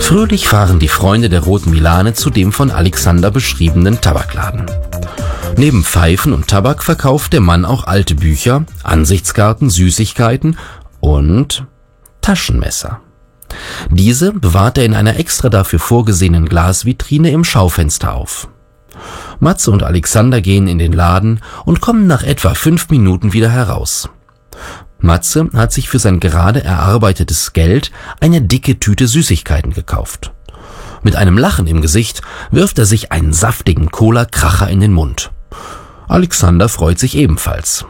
Fröhlich fahren die Freunde der Roten Milane zu dem von Alexander beschriebenen Tabakladen. Neben Pfeifen und Tabak verkauft der Mann auch alte Bücher, Ansichtskarten, Süßigkeiten und Taschenmesser. Diese bewahrt er in einer extra dafür vorgesehenen Glasvitrine im Schaufenster auf. Matze und Alexander gehen in den Laden und kommen nach etwa 5 Minuten wieder heraus. Matze hat sich für sein gerade erarbeitetes Geld eine dicke Tüte Süßigkeiten gekauft. Mit einem Lachen im Gesicht wirft er sich einen saftigen Cola-Kracher in den Mund. Alexander freut sich ebenfalls.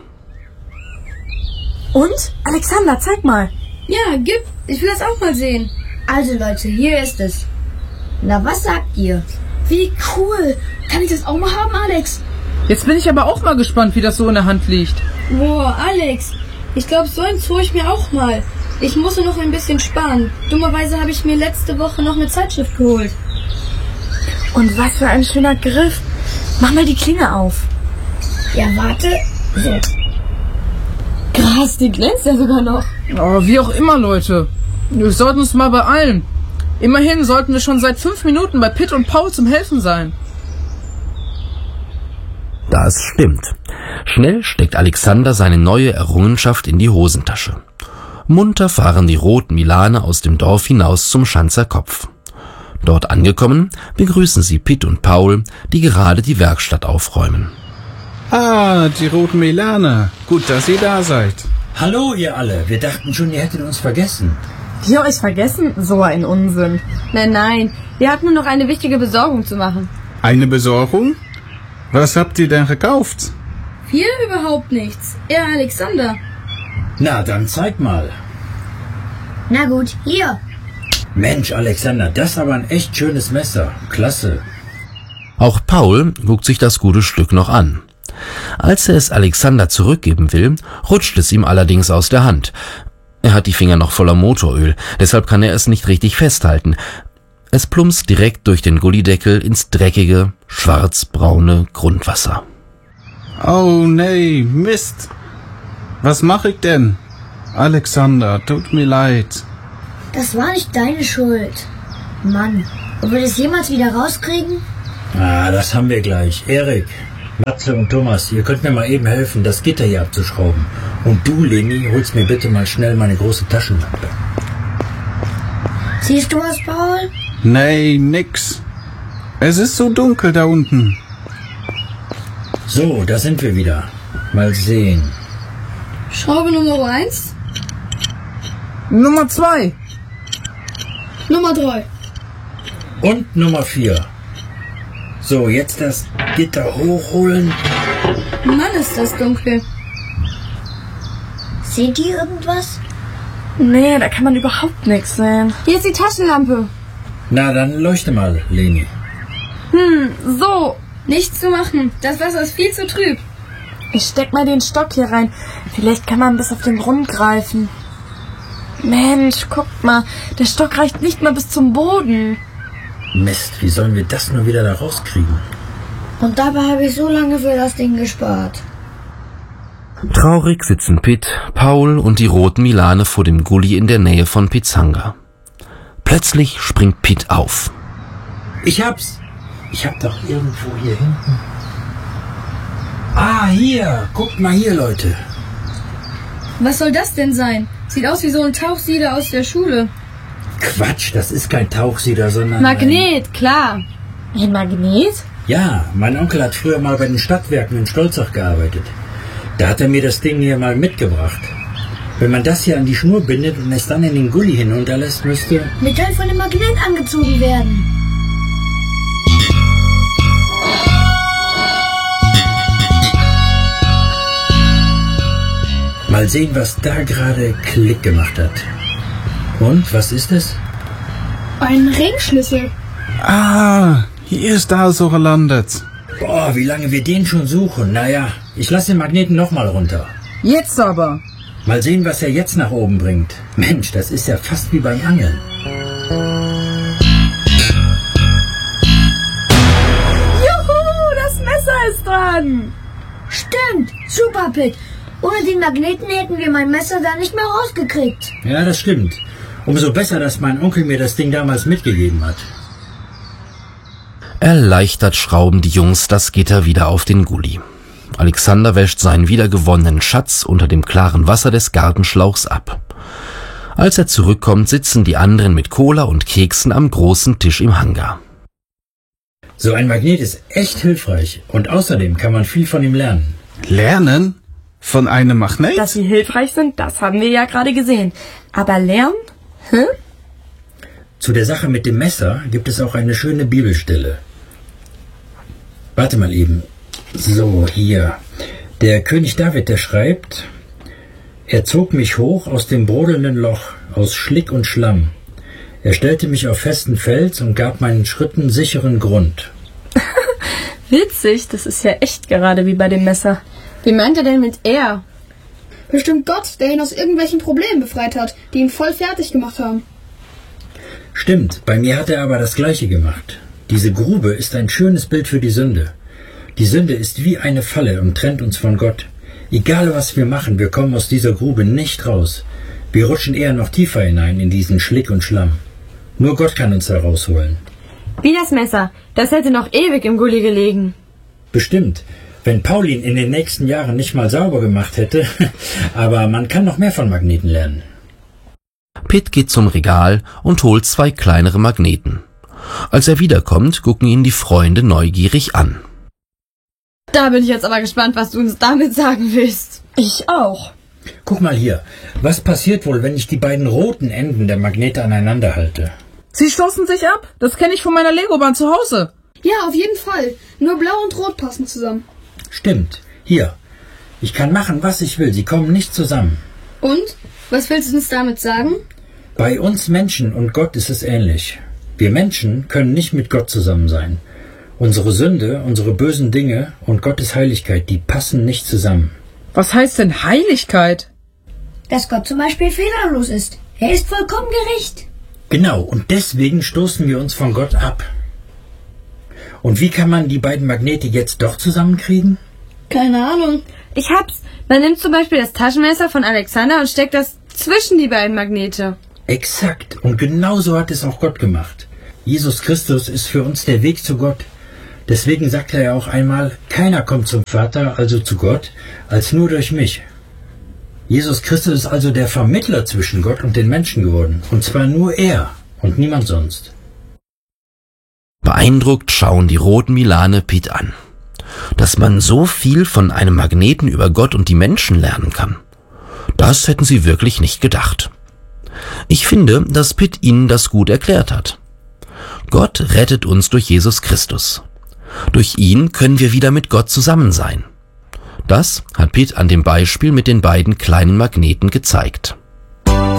Und? Alexander, zeig mal. Ja, gib. Ich will das auch mal sehen. Also Leute, hier ist es. Na, was sagt ihr? Wie cool. Kann ich das auch mal haben, Alex? Jetzt bin ich aber auch mal gespannt, wie das so in der Hand liegt. Boah, Alex. Ich glaube, so eins hole ich mir auch mal. Ich musste noch ein bisschen sparen. Dummerweise habe ich mir letzte Woche noch eine Zeitschrift geholt. Und was für ein schöner Griff. Mach mal die Klinge auf. Ja, warte. So. Krass, die glänzt ja sogar noch. Oh, wie auch immer, Leute. Wir sollten uns mal beeilen. Immerhin sollten wir schon seit 5 Minuten bei Pitt und Paul zum Helfen sein. Das stimmt. Schnell steckt Alexander seine neue Errungenschaft in die Hosentasche. Munter fahren die Roten Milane aus dem Dorf hinaus zum Schanzer Kopf. Dort angekommen, begrüßen sie Pitt und Paul, die gerade die Werkstatt aufräumen. Ah, die Roten Milane. Gut, dass ihr da seid. Hallo, ihr alle. Wir dachten schon, ihr hättet uns vergessen. Wir euch vergessen? So ein Unsinn. Nein. Wir hatten nur noch eine wichtige Besorgung zu machen. Eine Besorgung? Was habt ihr denn gekauft? Wir überhaupt nichts. Er Alexander. Na, dann zeig mal. Na gut, hier. Mensch, Alexander, das ist aber ein echt schönes Messer. Klasse. Auch Paul guckt sich das gute Stück noch an. Als er es Alexander zurückgeben will, rutscht es ihm allerdings aus der Hand. Er hat die Finger noch voller Motoröl, deshalb kann er es nicht richtig festhalten. Es plumpst direkt durch den Gullideckel ins dreckige, schwarzbraune Grundwasser. Oh nee, Mist. Was mache ich denn? Alexander, tut mir leid. Das war nicht deine Schuld. Mann, ob wir das jemals wieder rauskriegen? Ah, das haben wir gleich. Erik, Matze und Thomas, ihr könnt mir mal eben helfen, das Gitter hier abzuschrauben. Und du, Leni, holst mir bitte mal schnell meine große Taschenlampe. Siehst du was, Paul? Nee, nix. Es ist so dunkel da unten. So, da sind wir wieder. Mal sehen. Schraube Nummer 1. Nummer 2. Nummer 3. Und Nummer 4. So, jetzt das Gitter hochholen. Mann, ist das dunkel. Seht ihr irgendwas? Nee, da kann man überhaupt nichts sehen. Hier ist die Taschenlampe. Na, dann leuchte mal, Leni. So. Nichts zu machen. Das Wasser ist viel zu trüb. Ich steck mal den Stock hier rein. Vielleicht kann man bis auf den Grund greifen. Mensch, guckt mal. Der Stock reicht nicht mal bis zum Boden. Mist, wie sollen wir das nur wieder da rauskriegen? Und dabei habe ich so lange für das Ding gespart. Traurig sitzen Pitt, Paul und die Roten Milane vor dem Gully in der Nähe von Pitzanga. Plötzlich springt Pitt auf. Ich hab's. Ich hab doch irgendwo hier hinten. Ah, hier. Guckt mal hier, Leute. Was soll das denn sein? Sieht aus wie so ein Tauchsieder aus der Schule. Quatsch, das ist kein Tauchsieder, sondern... Magnet, klar. Ein Magnet? Ja, mein Onkel hat früher mal bei den Stadtwerken in Stolzach gearbeitet. Da hat er mir das Ding hier mal mitgebracht. Wenn man das hier an die Schnur bindet und es dann in den Gully hinunterlässt, müsste... Metall von dem Magnet angezogen werden. Mal sehen, was da gerade Klick gemacht hat. Und, was ist es? Ein Ringschlüssel. Ah, hier ist er also gelandet. Boah, wie lange wir den schon suchen. Naja, ich lasse den Magneten nochmal runter. Jetzt aber. Mal sehen, was er jetzt nach oben bringt. Mensch, das ist ja fast wie beim Angeln. Juhu, das Messer ist dran. Stimmt, super, Pitt. Ohne den Magneten hätten wir mein Messer da nicht mehr rausgekriegt. Ja, das stimmt. Umso besser, dass mein Onkel mir das Ding damals mitgegeben hat. Erleichtert schrauben die Jungs das Gitter wieder auf den Gully. Alexander wäscht seinen wiedergewonnenen Schatz unter dem klaren Wasser des Gartenschlauchs ab. Als er zurückkommt, sitzen die anderen mit Cola und Keksen am großen Tisch im Hangar. So ein Magnet ist echt hilfreich und außerdem kann man viel von ihm lernen. Lernen? Von einem Magnet? Dass sie hilfreich sind, das haben wir ja gerade gesehen. Aber lernen? Zu der Sache mit dem Messer gibt es auch eine schöne Bibelstelle. Warte mal eben. So, hier. Der König David, der schreibt: Er zog mich hoch aus dem brodelnden Loch, aus Schlick und Schlamm. Er stellte mich auf festen Fels und gab meinen Schritten sicheren Grund. Witzig, das ist ja echt gerade wie bei dem Messer. Wie meint er denn mit er? Bestimmt Gott, der ihn aus irgendwelchen Problemen befreit hat, die ihn voll fertig gemacht haben. Stimmt, bei mir hat er aber das Gleiche gemacht. Diese Grube ist ein schönes Bild für die Sünde. Die Sünde ist wie eine Falle und trennt uns von Gott. Egal was wir machen, wir kommen aus dieser Grube nicht raus. Wir rutschen eher noch tiefer hinein in diesen Schlick und Schlamm. Nur Gott kann uns herausholen. Wie das Messer. Das hätte noch ewig im Gully gelegen. Bestimmt. Wenn Paulin in den nächsten Jahren nicht mal sauber gemacht hätte. Aber man kann noch mehr von Magneten lernen. Pitt geht zum Regal und holt 2 kleinere Magneten. Als er wiederkommt, gucken ihn die Freunde neugierig an. Da bin ich jetzt aber gespannt, was du uns damit sagen willst. Ich auch. Guck mal hier. Was passiert wohl, wenn ich die beiden roten Enden der Magnete aneinander halte? Sie stoßen sich ab. Das kenne ich von meiner Lego-Bahn zu Hause. Ja, auf jeden Fall. Nur Blau und Rot passen zusammen. Stimmt. Hier. Ich kann machen, was ich will. Sie kommen nicht zusammen. Und? Was willst du uns damit sagen? Bei uns Menschen und Gott ist es ähnlich. Wir Menschen können nicht mit Gott zusammen sein. Unsere Sünde, unsere bösen Dinge und Gottes Heiligkeit, die passen nicht zusammen. Was heißt denn Heiligkeit? Dass Gott zum Beispiel fehlerlos ist. Er ist vollkommen gerecht. Genau, und deswegen stoßen wir uns von Gott ab. Und wie kann man die beiden Magnete jetzt doch zusammenkriegen? Keine Ahnung. Ich hab's. Man nimmt zum Beispiel das Taschenmesser von Alexander und steckt das zwischen die beiden Magnete. Exakt. Und genau so hat es auch Gott gemacht. Jesus Christus ist für uns der Weg zu Gott. Deswegen sagte er auch einmal, keiner kommt zum Vater, also zu Gott, als nur durch mich. Jesus Christus ist also der Vermittler zwischen Gott und den Menschen geworden. Und zwar nur er und niemand sonst. Beeindruckt schauen die roten Milane Pitt an. Dass man so viel von einem Magneten über Gott und die Menschen lernen kann. Das hätten sie wirklich nicht gedacht. Ich finde, dass Pitt ihnen das gut erklärt hat. Gott rettet uns durch Jesus Christus. Durch ihn können wir wieder mit Gott zusammen sein. Das hat Pitt an dem Beispiel mit den beiden kleinen Magneten gezeigt.